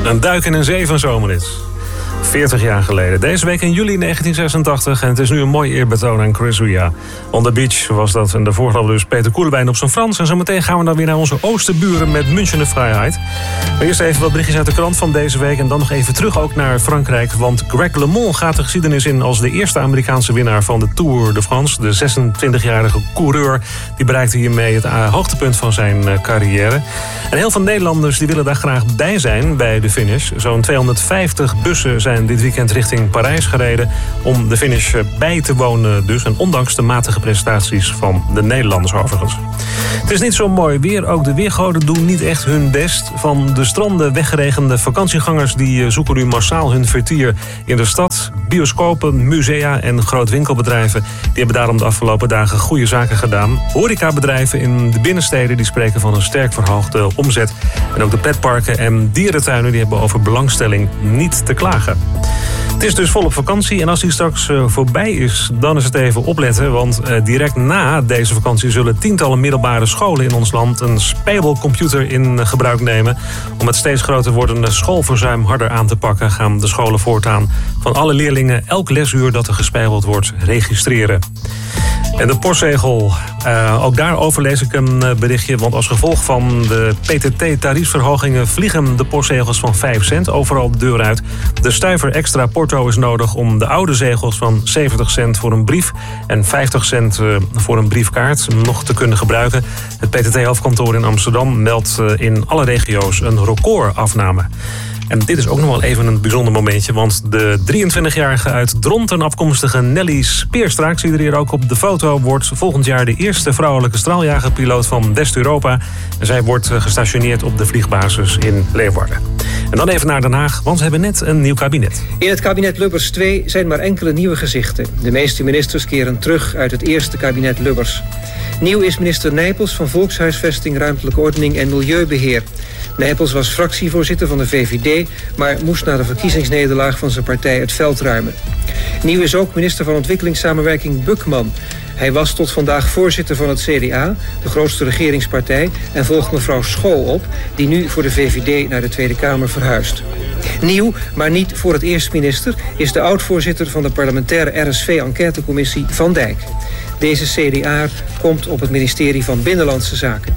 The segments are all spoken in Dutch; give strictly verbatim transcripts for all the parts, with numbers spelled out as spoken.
Een duik in een zee van zomerrit. veertig jaar geleden. Deze week in juli negentien zesentachtig. En het is nu een mooi eerbetoon aan Chris Ria. On the Beach was dat. En daarvoor hadden we dus Peter Koelewijn op zijn Frans. En zometeen gaan we dan weer naar onze oosterburen met Münchener Freiheit. Maar eerst even wat berichtjes uit de krant van deze week. En dan nog even terug ook naar Frankrijk. Want Greg LeMond gaat de geschiedenis in als de eerste Amerikaanse winnaar van de Tour de France. De zesentwintigjarige coureur die bereikte hiermee het hoogtepunt van zijn carrière. En heel veel Nederlanders die willen daar graag bij zijn bij de finish. Zo'n tweehonderdvijftig bussen zijn dit weekend richting Parijs gereden om de finish bij te wonen dus. En ondanks de matige prestaties van de Nederlanders overigens. Het is niet zo mooi weer. Ook de weergoden doen niet echt hun best. Van de stranden weggeregende vakantiegangers die zoeken nu massaal hun vertier in de stad. Bioscopen, musea en grootwinkelbedrijven die hebben daarom de afgelopen dagen goede zaken gedaan. Horecabedrijven in de binnensteden die spreken van een sterk verhoogde omzet. En ook de pretparken en dierentuinen die hebben over belangstelling niet te klagen. Het is dus volop vakantie en als die straks uh, voorbij is, dan is het even opletten. Want uh, direct na deze vakantie zullen tientallen middelbare scholen in ons land een speelcomputer in gebruik nemen. Om het steeds groter wordende schoolverzuim harder aan te pakken, gaan de scholen voortaan van alle leerlingen elk lesuur dat er gespijbeld wordt registreren. En de postzegel, uh, ook daarover lees ik een uh, berichtje. Want als gevolg van de P T T-tariefsverhogingen vliegen de postzegels van vijf cent overal de deur uit. De stuiver extra porto is nodig om de oude zegels van zeventig cent voor een brief en vijftig cent uh, voor een briefkaart nog te kunnen gebruiken. Het P T T-hoofdkantoor in Amsterdam meldt uh, in alle regio's een recordafname. En dit is ook nog wel even een bijzonder momentje. Want de drieëntwintigjarige uit Dronten afkomstige Nelly Speerstra, ik zie er hier ook op de foto, wordt volgend jaar de eerste vrouwelijke straaljagerpiloot van West-Europa. En zij wordt gestationeerd op de vliegbasis in Leeuwarden. En dan even naar Den Haag, want ze hebben net een nieuw kabinet. In het kabinet Lubbers twee zijn maar enkele nieuwe gezichten. De meeste ministers keren terug uit het eerste kabinet Lubbers. Nieuw is minister Nijpels van Volkshuisvesting, Ruimtelijke Ordening en Milieubeheer. Nijpels was fractievoorzitter van de V V D, maar moest na de verkiezingsnederlaag van zijn partij het veld ruimen. Nieuw is ook minister van Ontwikkelingssamenwerking Bukman. Hij was tot vandaag voorzitter van het C D A, de grootste regeringspartij, en volgt mevrouw Schoo op, die nu voor de V V D naar de Tweede Kamer verhuist. Nieuw, maar niet voor het eerst minister, is de oud-voorzitter van de parlementaire R S V-enquêtecommissie Van Dijk. Deze C D A'er komt op het ministerie van Binnenlandse Zaken.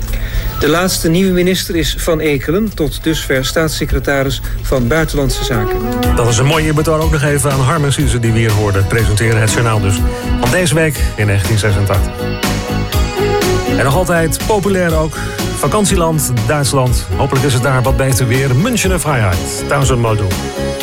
De laatste nieuwe minister is Van Ekelen, tot dusver staatssecretaris van Buitenlandse Zaken. Dat is een mooie betoon ook nog even aan Harmen Suze die we hier hoorden presenteren. Het journaal dus van deze week in negentien zesentachtig. En nog altijd populair ook. Vakantieland, Duitsland. Hopelijk is het daar wat beter weer. Münchener Freiheit. Tausend Mal doen.